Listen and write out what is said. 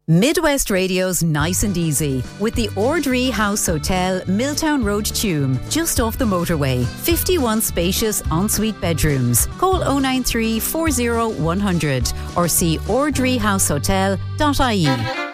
Midwest Radio's Nice and Easy with the Ordree House Hotel, Milltown Road, Tuam, just off the motorway. 51 spacious ensuite bedrooms. Call 093 40 100 or see ordreehousehotel.ie.